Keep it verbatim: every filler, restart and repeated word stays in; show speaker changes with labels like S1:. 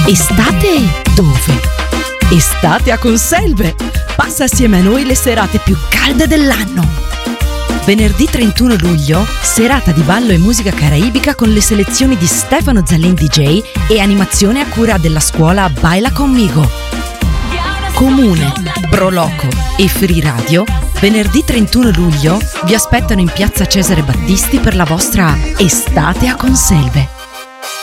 S1: Estate dove? Estate a Conselve! Passa assieme a noi le serate più calde dell'anno. Venerdì trentuno luglio, serata di ballo e musica caraibica con le selezioni di Stefano Zalin D J e animazione a cura della scuola Baila Conmigo. Comune, Proloco e Free Radio, venerdì trentuno luglio vi aspettano in piazza Cesare Battisti per la vostra Estate a Conselve.